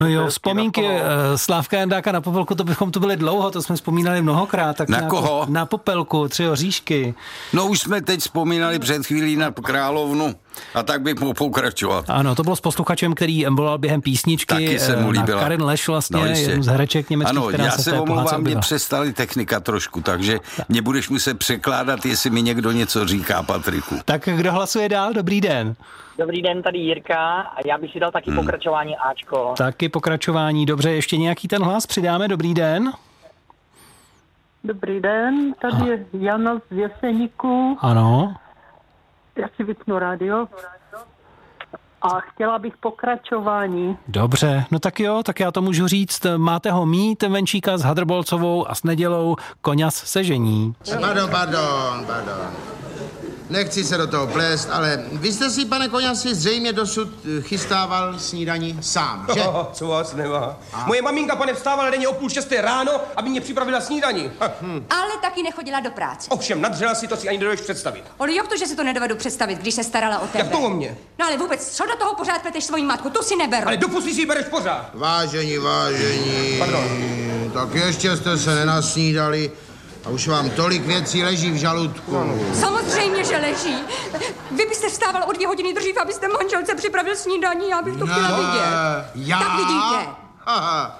No jo, vzpomínky Slávka Jandáka na Popelku, to bychom tu byli dlouho, to jsme vzpomínali mnohokrát. Tak na koho? Na Popelku, 3 oříšky. No už jsme teď vzpomínali před chvílí na Královnu a tak bych mohl pokračovat. Ano, to bylo s posluchačem, který volal během písničky. Taky se mu líbila. Karin Leš vlastně, jednu z hereček německých, ano, která já se se omlouvám, mě přestali technika trošku, takže mě budeš muset překládat, jestli mi někdo něco říká, Patriku. Tak kdo hlasuje dál? Dobrý den. Dobrý den, tady Jirka a já bych si dal taky pokračování Ačko. Taky pokračování, dobře, ještě nějaký ten hlas přidáme, dobrý den. Dobrý den, tady je Jana z Jeseníku. Ano. Já si vypnu rádio. A chtěla bych pokračování. Dobře, no tak jo, tak já to můžu říct. Máte ho mít, Venčíka s Hadrbolcovou a s Nedělou Koňas se žení. Pardon. Nechci se do toho plést, ale vy jste si, pane Koňasi, zřejmě dosud chystával snídani sám, že? Co vás nemá. Moje maminka, pane, vstávala denně o 5:30 ráno, aby mě připravila snídani. Ale taky nechodila do práce. Ovšem, nadřela si, to si ani nedovedeš představit. Ale jak to, že si to nedovedu představit, když se starala o tebe? Jak to o mě? No ale vůbec, co do toho pořád pleteš svoji matku, tu si neberu. Ale do pusy si ji bereš pořád. Vážení. Pardon. Tak ještě jste se nenasnídali a už vám tolik věcí leží v žaludku. Samozřejmě, že leží. Vy byste vstával o 2 hodiny dřív, abyste manželce připravil snídaní, já bych to chtěla vidět. Já? Tak vidíte. Aha.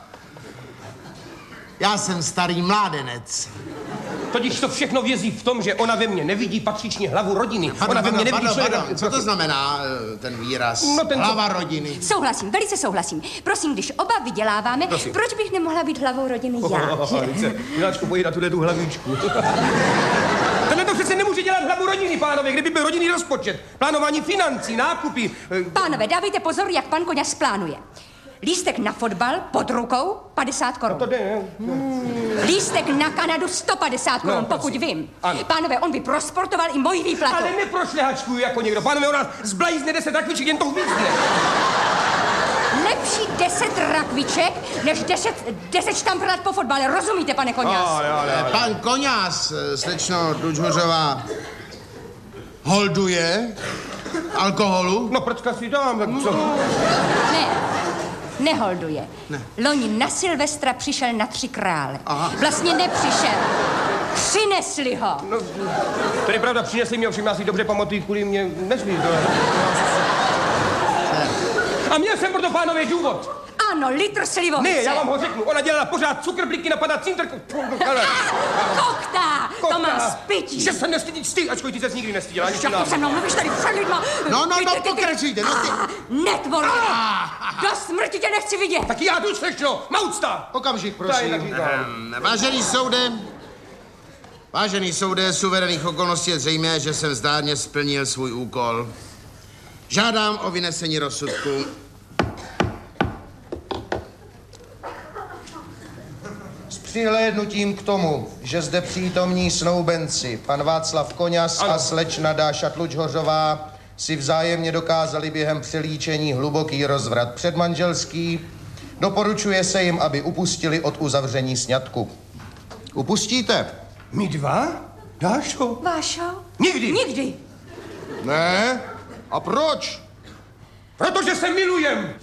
Já jsem starý mládenec. Totiž to všechno vězí v tom, že ona ve mně nevidí patřičně hlavu rodiny. Ona ve mně nevidí Pardon. Co to znamená ten výraz? Hlava rodiny. Souhlasím, velice souhlasím. Prosím, když oba vyděláváme, proč bych nemohla být hlavou rodiny já? Miláčku, pojď na tu hlavičku. Tenhle to přece nemůže dělat hlavu rodiny, pánové, kdyby byl rodinný rozpočet. Plánování financí, nákupy. Pánové, dávejte pozor, jak pan Koňas plánuje. Lístek na fotbal pod rukou 50 korun. To jde. Lístek na Kanadu 150 korun, pokud vím. Ano. Pánové, on by prosportoval i moji výplatu. Ale neprošlehačkuju jako někdo. Pánové, u nás zblajzne 10 rakviček, jen to uvízne. Lepší 10 rakviček, než 10 štamprlat po fotbale. Rozumíte, pane Koňas? Pan Koňas, slečno Dučhořová, holduje alkoholu? No, pročka si dám, tak co? Neholduje. Ne. Loni na Silvestra přišel na 3 krále. Aha. Vlastně nepřišel. Přinesli ho. No, to je pravda, přinesli mě, ovšem já si dobře pamatuju, kvůli mě nesmí. A měl jsem proto, pánové, důvod. Ano, litr slivovice. Ne, já vám ho řeknu. Ona dělala pořád cukrbliky na padácinterku. Kokta, to má spytí. Že se nestydíš ty, ačkoliv ty ses nikdy nestyděla. Jak to se mnou mluvíš tady před lidma? No, pokračujte. Netvorně. Do smrti tě nechci vidět. Tak já jdu, slečno, maucta. Okamžik, prosím. Vážený soude, z uvedených okolností je zřejmé, že jsem zdárně splnil svůj úkol. Žádám o vynesení rozsudku. S přihlédnutím k tomu, že zde přítomní snoubenci, pan Václav Koňas a slečna Dáša Tlučhořová, si vzájemně dokázali během přelíčení hluboký rozvrat předmanželský, doporučuje se jim, aby upustili od uzavření sňatku. Upustíte? My dva? Dášo? Vášo? Nikdy. Ne? A proč? Protože se milujem.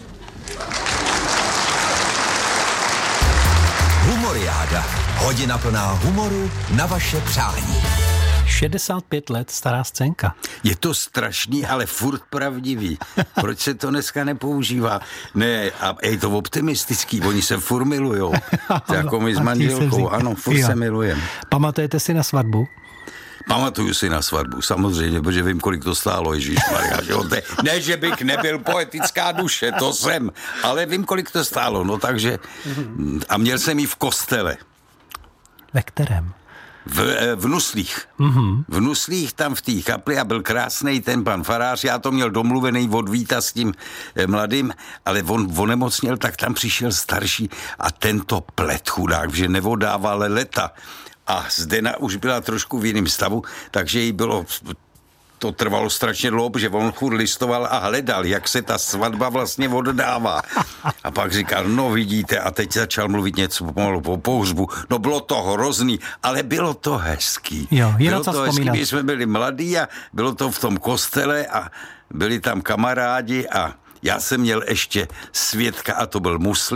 Humoriáda. Hodina plná humoru na vaše přání. 65 let stará scénka. Je to strašný, ale furt pravdivý. Proč se to dneska nepoužívá? Ne, a je to optimistický, oni se furt milujou. Jako my s manželkou, ano, furt se milujeme. Pamatujete si na svatbu? Pamatuju si na svatbu, samozřejmě, protože vím, kolik to stálo, ježišmarja, že jo? Ne, že bych nebyl poetická duše, to jsem, ale vím, kolik to stálo, no takže, a měl jsem ji v kostele. Ve kterém? V Nuslích. V Nuslích, tam v té kapli a byl krásnej ten pan farář, já to měl domluvený od Víta s tím mladým, ale on onemocněl, tak tam přišel starší a tento plet chudák, že nevodával leta. A Zdena už byla trošku v jiném stavu, takže jí bylo, to trvalo strašně dlouho, protože on chud listoval a hledal, jak se ta svatba vlastně oddává. A pak říkal, no vidíte, a teď začal mluvit něco pomalu po pohřbu. No bylo to hrozný, ale bylo to hezký. Jo, bylo to hezký, my jsme byli mladí a bylo to v tom kostele a byli tam kamarádi a já jsem měl ještě svědka a to byl muslim.